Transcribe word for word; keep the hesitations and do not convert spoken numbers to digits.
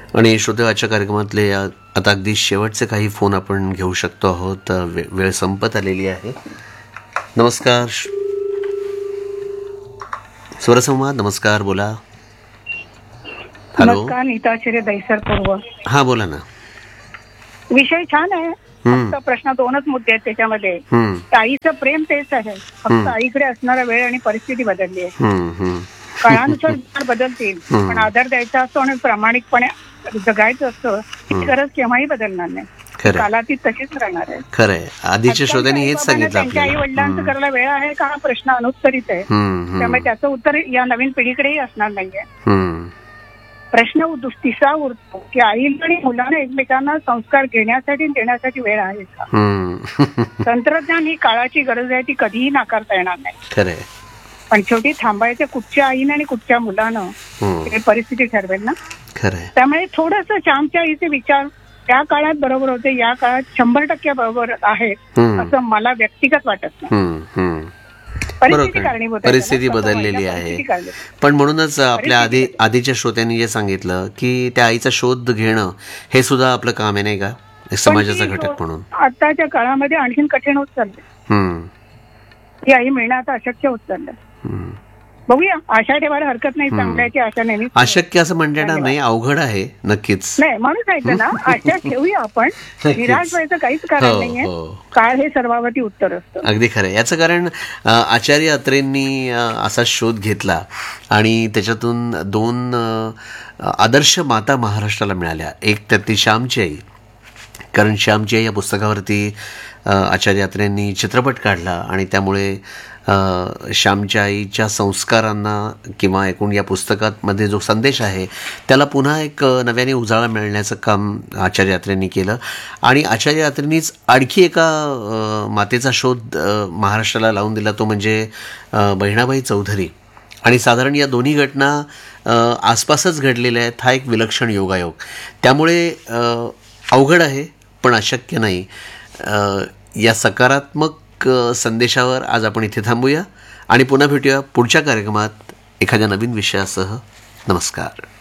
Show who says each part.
Speaker 1: आणि श्रोतेवाच्या कार्यक्रमातले आ- आता अगदी शेवटचे काही फोन आपण घेऊ शकतो आहोत. वे- वेळ संपत आलेली आहे. नमस्कार. श- स्वरसंवाद. नमस्कार, बोला. हॅलो.
Speaker 2: नमस्कार, नीताश्री दैसर पूर्व.
Speaker 1: हा, बोला ना.
Speaker 2: विषय छान आहे.
Speaker 1: हम्म,
Speaker 2: फक्त प्रश्न दोनच मुद्दे आहेत त्याच्यामध्ये.
Speaker 1: हम्म,
Speaker 2: आईचं प्रेम तेच आहे, फक्त
Speaker 1: हम्म.
Speaker 2: आईकडे असणारा वेळ आणि परिस्थिती बदलली आहे.
Speaker 1: हम्म, हम्म,
Speaker 2: काळानुसार विचार बदलतील,
Speaker 1: हम्म.
Speaker 2: पण आदर द्यायचा असतो आणि प्रामाणिकपणे जगायचं असतं. ही
Speaker 1: हम्म.
Speaker 2: गरज केव्हाही बदलणार नाही.
Speaker 1: खरंय
Speaker 2: कालातीत तशीच राहणार आहे.
Speaker 1: खरंय. आधीच्या श्रोत्यांनी हेच सांगितलं
Speaker 2: त्यांच्या आई
Speaker 1: आपल्याला.
Speaker 2: वडिलांचं
Speaker 1: हम्म,
Speaker 2: करायला वेळ आहे का, हा प्रश्न अनुत्तरित आहे.
Speaker 1: हम्म, हम्म,
Speaker 2: त्यामुळे त्याचं उत्तर या नवीन पिढीकडेही असणार नाहीये.
Speaker 1: हम्म,
Speaker 2: प्रश्न उद- तिसरा उरतो की आईला आणि मुलांना एकमेकांना संस्कार घेण्यासाठी आणि देण्यासाठी वेळ आहे का.
Speaker 1: हम्म.
Speaker 2: तंत्रज्ञान ही काळाची गरज आहे, ती कधीही नाकारता येणार नाही.
Speaker 1: खरंय.
Speaker 2: पण शेवटी थांबायचं कुठच्या आईनं आणि कुठच्या मुलानं
Speaker 1: हम्म,
Speaker 2: हे परिस्थिती ठरवेल ना.
Speaker 1: खरंय.
Speaker 2: त्यामुळे थोडस श्यामच्या आईचे विचार त्या काळात बरोबर होते, या काळात शंभर टक्के बरोबर आहेत
Speaker 1: हम्म,
Speaker 2: असं मला व्यक्तिगत वाटत नाही.
Speaker 1: हम्म, हम्म.
Speaker 2: परिस्थिती
Speaker 1: बरोबर.
Speaker 2: कारणीभूत आहे
Speaker 1: परिस्थिती
Speaker 2: त्याला.
Speaker 1: बदललेली
Speaker 2: स्वतः
Speaker 1: आहे.
Speaker 2: परिस्थिती कारणीभूत.
Speaker 1: पण म्हणूनच आपल्या आधी
Speaker 2: परिस्थिती
Speaker 1: आधीच्या श्रोत्यांनी जे सांगितलं की त्या आईचा शोध घेणं हे सुद्धा आपलं काम आहे, नाही का, एक समाजाचा
Speaker 2: पण ती
Speaker 1: घटक म्हणून.
Speaker 2: आताच्या काळामध्ये आणखीन कठीण होत चालले.
Speaker 1: हम्म,
Speaker 2: ही आई मिळणं आता अशक्य होत चाललं.
Speaker 1: हम्म.
Speaker 2: बघूया, आशा ठेवायला हरकत नाही. चांगल्याची आशा नेहमी
Speaker 1: अशक्य असं म्हणता येणार नाही, अवघड आहे नक्कीच.
Speaker 2: नाही म्हणून सांगितलं ना, आशा ठेवूया आपण.
Speaker 1: नक्कीच.
Speaker 2: निराश व्हायचं काहीच कारण
Speaker 1: हो,
Speaker 2: नाहीये.
Speaker 1: हो.
Speaker 2: काळ हे सर्वावती उत्तर असतं.
Speaker 1: अगदी खरं आहे. याचं कारण अ, आचार्य अत्रेंनी अ, असा शोध घेतला आणि त्याच्यातून दोन अ, आदर्श माता महाराष्ट्राला मिळाल्या. एक त्यातली श्यामची आई, कारण श्यामची आई या पुस्तकावरती अ, आचार्य अत्रेंनी चित्रपट काढला आणि त्यामुळे अ, श्यामच्या आईच्या संस्कारांना किंवा एकूण या पुस्तकामध्ये जो संदेश आहे त्याला पुन्हा एक अ, नव्याने उजाळा मिळण्याचं काम आचार्य अत्रेंनी केलं. आणि आचार्य अत्रेंनीच आणखी एका अ, मातेचा शोध अ, महाराष्ट्राला लावून दिला, तो म्हणजे अ, बहिणाबाई चौधरी. आणि साधारण या दोन्ही घटना अ, आसपासच घडलेल्या आहेत. हा एक विलक्षण योगायोग. त्यामुळे अ, अवघड आहे पण अशक्य नाही. अ, या सकारात्मक अ, संदेशावर आज आपण इथे थांबूया आणि पुन्हा भेटूया पुढच्या कार्यक्रमात एखाद्या नवीन विषयासह. नमस्कार.